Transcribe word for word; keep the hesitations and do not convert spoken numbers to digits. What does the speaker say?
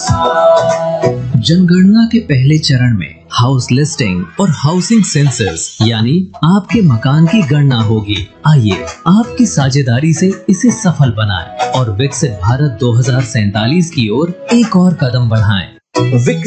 जनगणना के पहले चरण में हाउस लिस्टिंग और हाउसिंग सेंसस यानी आपके मकान की गणना होगी। आइए आपकी साझेदारी से इसे सफल बनाएं और विकसित भारत दो हज़ार सैंतालीस की ओर एक और कदम बढ़ाएं। विकसित